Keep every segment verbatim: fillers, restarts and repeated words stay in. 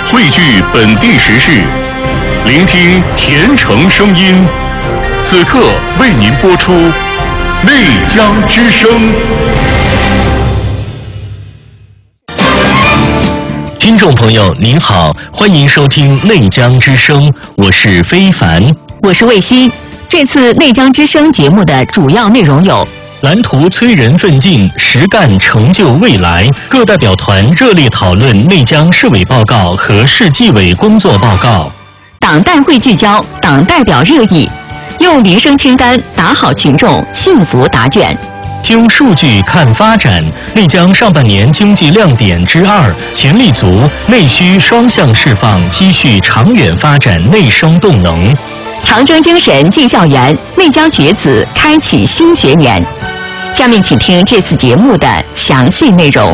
汇聚本地时事，聆听甜城声音。此刻为您播出《内江之声》。 听众朋友您好，欢迎收听《内江之声》，我是非凡， 我是魏希。这次《内江之声》节目的主要内容有： 蓝图催人奋进，实干成就未来。各代表团热烈讨论内江市委报告和市纪委工作报告。 党代会聚焦，党代表热议，用民生清单打好群众幸福答卷。 经数据看发展，内江上半年经济亮点之二，潜力足，内需双向释放，积蓄长远发展内生动能。 长征精神进校园，内江学子开启新学年。下面请听这次节目的详细内容。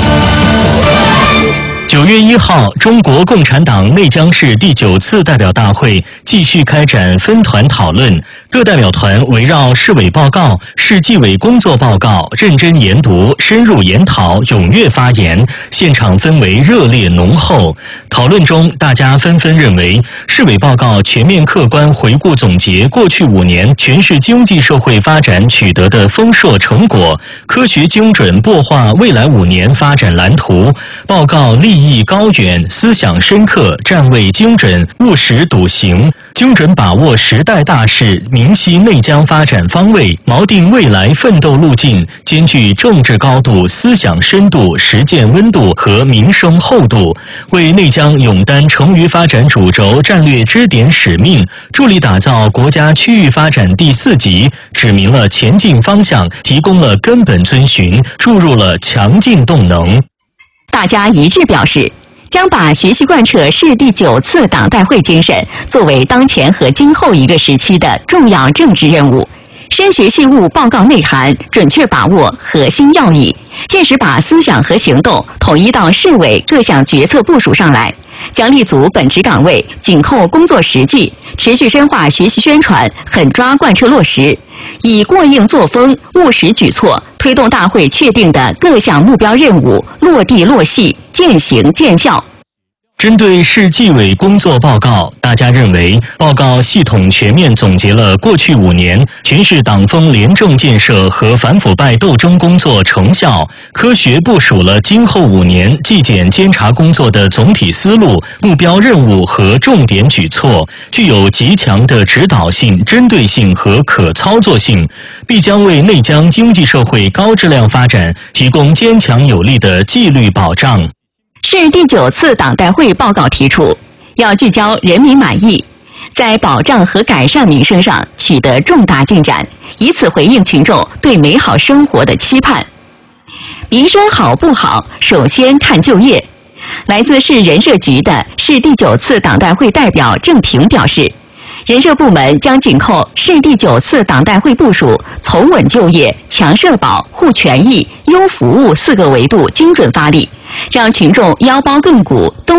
九月一号，中国共产党内江市第九次代表大会继续开展分团讨论，各代表团围绕市委报告、市纪委工作报告认真研读、深入研讨、踊跃发言，现场氛围热烈浓厚。讨论中，大家纷纷认为，市委报告全面客观回顾总结过去五年全市经济社会发展取得的丰硕成果，科学精准擘画未来五年发展蓝图。报告立意高远，思想深刻，站位精准，务实笃行，精准把握时代大势，明晰内江发展方位，锚定未来奋斗路径，兼具政治高度、思想深度、实践温度和民生厚度，为内江勇担成渝发展主轴战略支点使命，助力打造国家区域发展第四级，指明了前进方向，提供了根本遵循，注入了强劲动能。 大家一致表示，将把学习贯彻市第九次党代会精神作为当前和今后一个时期的重要政治任务，深学细悟报告内涵，准确把握核心要义，切实把思想和行动统一到市委各项决策部署上来，将立足本职岗位，紧扣工作实际，持续深化学习宣传，狠抓贯彻落实，以过硬作风、务实举措，推动大会确定的各项目标任务落地落细，见行见效。 针对市纪委工作报告，大家认为报告系统全面总结了过去五年全市党风廉政建设和反腐败斗争工作成效，科学部署了今后五年纪检监察工作的总体思路、目标任务和重点举措，具有极强的指导性、针对性和可操作性，必将为内江经济社会高质量发展提供坚强有力的纪律保障。 市第九次党代会报告提出，要聚焦人民满意，在保障和改善民生上取得重大进展，以此回应群众对美好生活的期盼。民生好不好，首先看就业。来自市人社局的市第九次党代会代表郑平表示，人社部门将紧扣市第九次党代会部署，从稳就业、强社保、护权益、优服务四个维度精准发力，让群众腰包亘古都